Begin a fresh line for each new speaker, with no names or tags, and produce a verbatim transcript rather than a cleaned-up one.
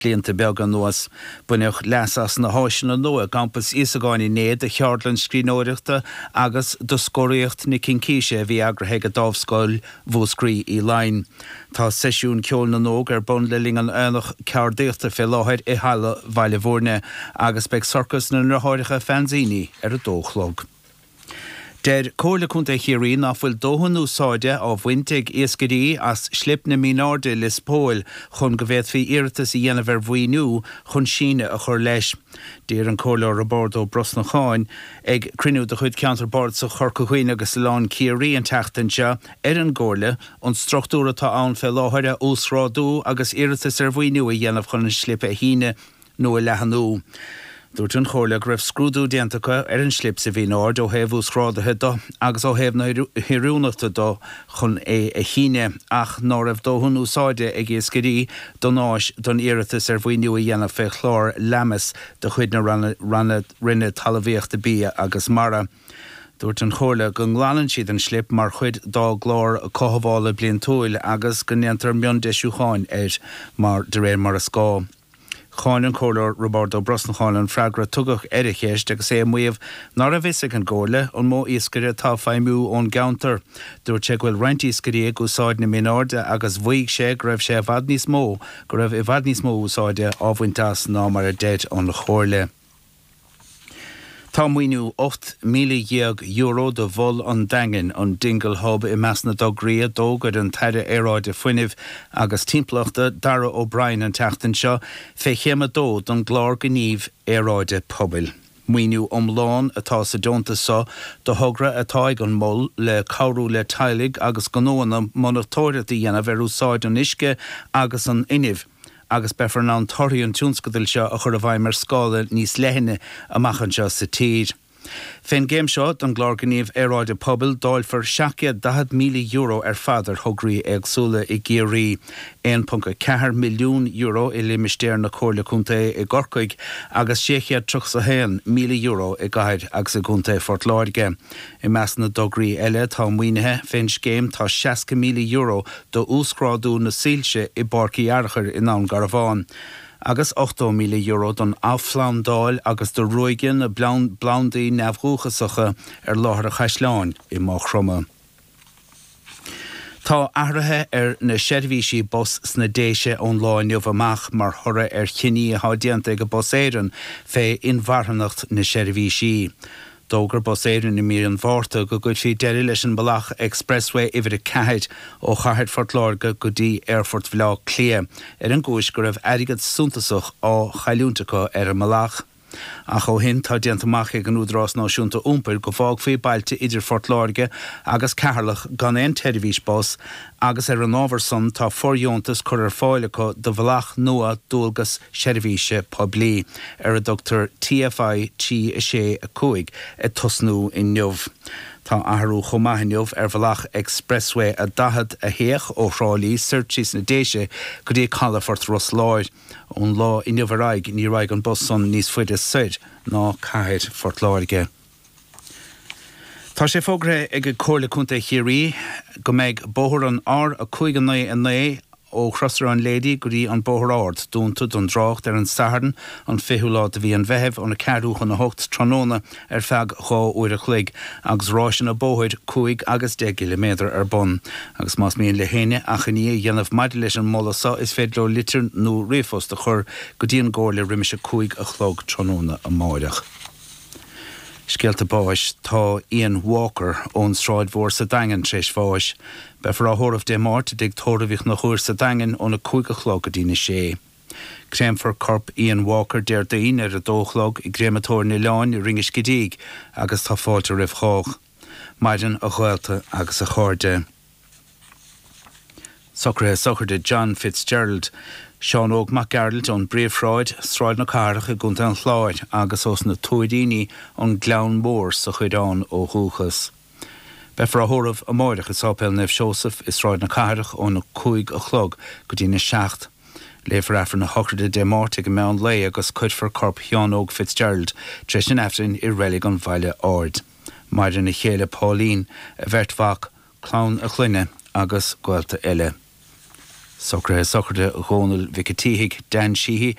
Cliente began nuas buneach lesas na háisina nua campus isagáin í néad a cheardlan scríóireachta agus do scóíocht na cincíise bhí agrathe go dábhscoil bhúscrí í lein. Tá sesiún ceol na nóg ar bun le lingan anach ceardíochta fé láthir i hala bhaile bhórne agus beag sorcas na nartháiricha fanzíní ar a dóchlog. Der cóla cúnta chiarí nach bhfuil dóhan úsáide á bhainteag iascarí as slip na mínáde lis pól chun go bhéad fí iirtas i dhéanamh ar bhuiinú chun síne a chur leis. Dír an cóla ar bord ó Brosnacháin ag crinú de chud counterbord sa chorcahuiin agus lán chiarí an teachtainse ar an ggóla an struchtúra tá ann fé láthire úsrádú agus iirtas ar bhuiinú i dhéanamh chun an slip a híine nó a lehanú. Dúirt an chóla go raibh scrúdú déantacha ar an slip sa bhí náir ó heh úsrádathe do agus ó heh na hiúnachta do chun é a híine ach ná raibh dóhann úsáide ag iascarí don áis don iiritas ar bhuiinú a dhéanamh fé chlár lemas de chuid na ranna rinne talmhaíochta bí agus mara. Dúirt an chóla go nglaann siad an slip mar chuid dá glár cóhabhála bliain túil agus go neantar mion deisiúcháin ar mar de réir mar a scá. Cháin an cólar Roberto Brosnacháin an freagra tugach erichéist agus é muomh nar a bhisig an ggóla an mó íscaire tá feimú ón gauntar. Dúirt sé bhfuil roinnt íscarí úsáid na mínáide agus bhuaigh sé go raibh sé bhfad níos mó go raibh i bhfad níos mó úsáide ábhainteas ná mar a dead an chóirle. Tá muoinú ocht míle euro de bhol an dagan an dingle hub i measna dogria dógad an teire éráide fuineh agus timplachta Dara O'Brien an teachtain seo fé chéime dó don glár gníomh éráide pobil. Muoinú omláin atá sa dionta sa do thugra atá ag an moll le cabhrú le tailig agus gonóan an monatóireachta dhéanamh ar úsáid an isce agus an inibh. agus befar ná toirí an túnscadil seo a chur a bhaim mar scála níos leithine amachchan seo sa tír. Féin géim seo don glár gníomh éráide pobil dáil for seacha dahad míle euro ar fadar thugraí agsúla i géirí one point four milliún euro i limistéir na cóirla cúnta i gorcaig agus séchiad trúchsa héan míle euro i gaiid agus a cúnta Fort Láirge. I measna dograí eile tá muoinethe féin scéim tá sesca míle euro do úscrádú na sílse i barcaí archar in an Garabháin. Agus ochtó míle euro don áflám dáil agus do roiigin na blaundaí neamhthúchasacha ar láthar a chaisleáin i má chroma. Tá ahrathe ar na seirbhísí bus sna déise ón láin neamh amach mar thora ar chiní a hádianta go bus éireann fé inmharthanacht na seirbhísí. Dógur bus éireann i mír an bhárta go gcuid fí deireadh leis an Balach Expressway ifir a ceithid ó Charthaid Fort Láirge go dtí Airfort Bhlá Clia ar an gcúis go raibh airgad suntasach á chailúntacha ar an Malach. Ach ó hin tá déantamach ag an údrás náisiúnta úmpair go bhág faoi bailte idir Fort Láirge agus cearlach gan éon teirvís bus agus ar an ábhar son tá forjóntas chur ar fáilecha do bhlach nua dúlgas seirbhíse poblí ar a Dr T F I tí a sé a cuaig a tosnú in neamh. Tá ahrú chomaithneamh ar Bhlach Expressway a dahad a héach ó Rálí Searchis na déise go dtí Calafort Rosláir ón lá i neamharaig ní raig an bus son níos fuide suid ná Charthaid Fort Láirge. Tá sé fógra ag a cóirla cúnta chiarí go méid bóthar an ár a chuig an naí a naí ó Chrostar an Lady go dtí an bóthar ard dúnta don drácht ar an saharn an fiúlá a bhí an bheitheh an na ceadúchan na hocht tróna ar feag chá uair a chluig agus ráisin a bóthid chuig agus de kilometr ar bun. Agus más míon le héine a chaní dhéanamh maidid leis an mollasá is féidir le litir nó réfos de chur go dtí an ggóir le riimiise chuig a chlog tróna a máideach. Scialta báis tá Ian Walker ón Stráid Mhór sa Dangan treis fáis. Befar a thóramh dé máirt dig tóramhíoch na chuair sa Dangan ón na chuig a chlog a dtína sé. Créimfar corp Ian Walker déir daoine ar a dóchlog i gréimetóir na leáin i ringes gidíg agus tá fáilte ribh chách. Maidan a ghilta agus a cháirde. Socrtha sochirde John Fitzgerald Seán óg MacGarald ón Bríomhráid Stráid na Carach a gúnta an chláid agus os na tuaidíní ón Gleann Mór sa chuidáin ó Thúchas. Befar a thóramh a máideach is ápéil nefh Seosaf is Stráid na Carach ón na chuig a chlog go dtí na seacht. Léifar afar na hochirde dé máirte go meán lé agus cuidfar corp Seán óg Fitzgerald treis an eftain i rélig an bhaile ard. Maidir na chéile Pauline a bheirtmhach clán a chluine agus ghailta eile. Soccer soccer de Ronald Vicatíhic Dan Sheehy